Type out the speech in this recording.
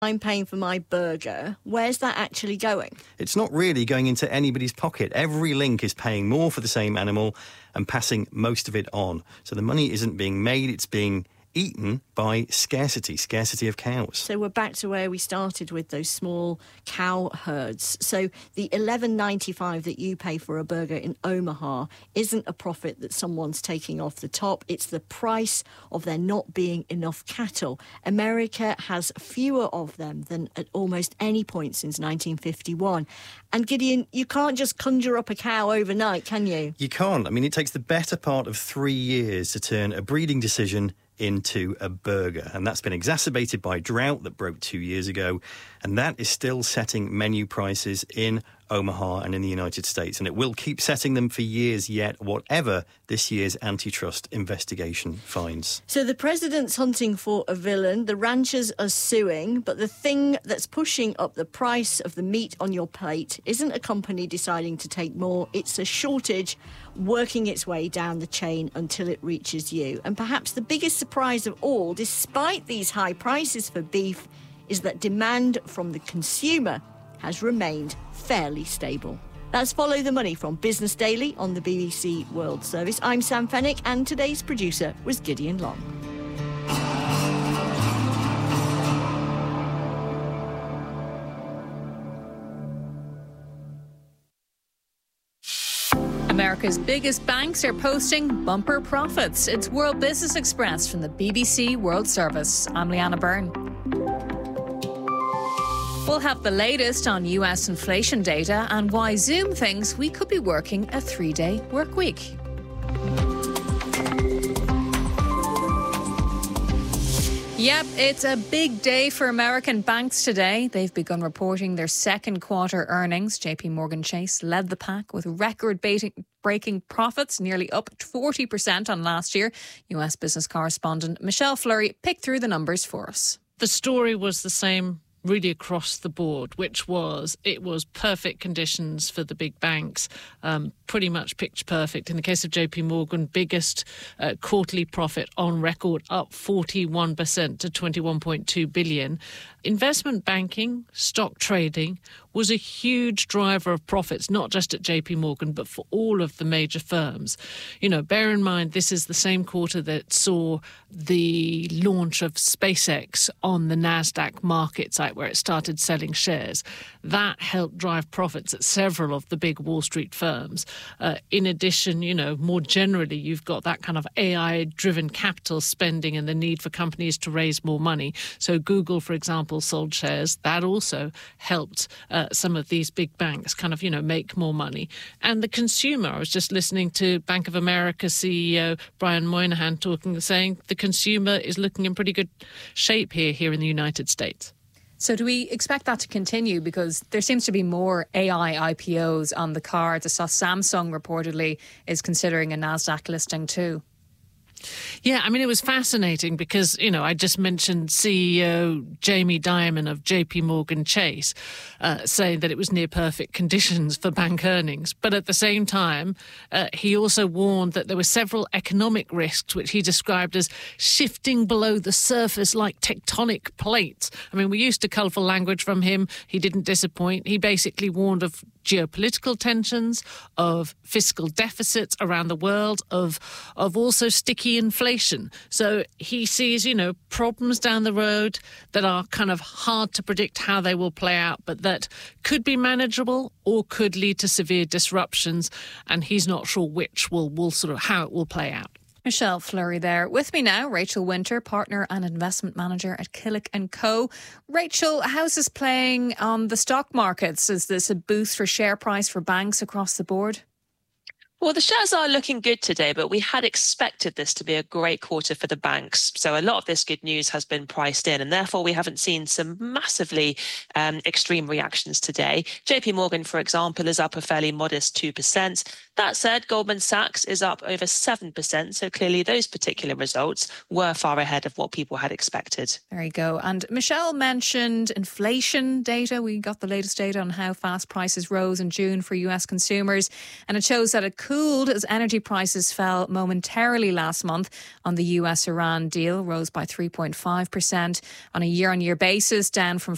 I'm paying for my burger, where's that actually going? It's not really going into anybody's pocket. Every link is paying more for the same animal and passing most of it on. So the money isn't being made, it's being eaten by scarcity of cows. So we're back to where we started with those small cow herds. So the $11.95 that you pay for a burger in Omaha isn't a profit that someone's taking off the top. It's the price of there not being enough cattle. America has fewer of them than at almost any point since 1951. And Gideon, you can't just conjure up a cow overnight, can you? You can't. I mean, it takes the better part of 3 years to turn a breeding decision into a burger. And that's been exacerbated by drought that broke 2 years ago. And that is still setting menu prices in Omaha and in the United States. And it will keep setting them for years yet, whatever this year's antitrust investigation finds. So the president's hunting for a villain, the ranchers are suing, but the thing that's pushing up the price of the meat on your plate isn't a company deciding to take more, it's a shortage working its way down the chain until it reaches you. And perhaps the biggest surprise of all, despite these high prices for beef, is that demand from the consumer has remained fairly stable. That's Follow the Money from Business Daily on the BBC World Service. I'm Sam Fennick, and today's producer was Gideon Long. America's biggest banks are posting bumper profits. It's World Business Express from the BBC World Service. I'm Leanna Byrne. We'll have the latest on US inflation data and why Zoom thinks we could be working a 3-day work week. Yep, it's a big day for American banks today. They've begun reporting their second quarter earnings. JP Morgan Chase led the pack with record-breaking profits, nearly up 40% on last year. US business correspondent Michelle Fleury picked through the numbers for us. The story was the same really across the board, which was it was perfect conditions for the big banks, pretty much picture perfect. In the case of JP Morgan, biggest quarterly profit on record, up 41% to 21.2 billion. Investment banking, stock trading was a huge driver of profits, not just at JP Morgan, but for all of the major firms. You know, bear in mind, this is the same quarter that saw the launch of SpaceX on the NASDAQ market site where it started selling shares. That helped drive profits at several of the big Wall Street firms. In addition, you know, more generally, you've got that kind of AI-driven capital spending and the need for companies to raise more money. So Google, for example, sold shares. That also helped some of these big banks kind of, you know, make more money. And the consumer, I was just listening to Bank of America CEO Brian Moynihan saying the consumer is looking in pretty good shape here in the United States. So do we expect that to continue? Because there seems to be more AI IPOs on the cards. I saw Samsung reportedly is considering a NASDAQ listing too. Yeah, I mean, it was fascinating because, you know, I just mentioned CEO Jamie Dimon of JP Morgan Chase saying that it was near perfect conditions for bank earnings. But at the same time, he also warned that there were several economic risks, which he described as shifting below the surface like tectonic plates. I mean, we're used to colourful language from him. He didn't disappoint. He basically warned of geopolitical tensions, of fiscal deficits around the world, of also sticky inflation. So he sees, you know, problems down the road that are kind of hard to predict how they will play out, but that could be manageable or could lead to severe disruptions. And he's not sure which will sort of how it will play out. Michelle Fleury there. With me now, Rachel Winter, partner and investment manager at Killick & Co. Rachel, how's this playing on the stock markets? Is this a boost for share price for banks across the board? Well, the shares are looking good today, but we had expected this to be a great quarter for the banks. So a lot of this good news has been priced in, and therefore we haven't seen some massively extreme reactions today. JP Morgan, for example, is up a fairly modest 2%. That said, Goldman Sachs is up over 7%. So clearly those particular results were far ahead of what people had expected. There you go. And Michelle mentioned inflation data. We got the latest data on how fast prices rose in June for US consumers. And it shows that it cooled as energy prices fell momentarily last month on the US-Iran deal, rose by 3.5% on a year-on-year basis, down from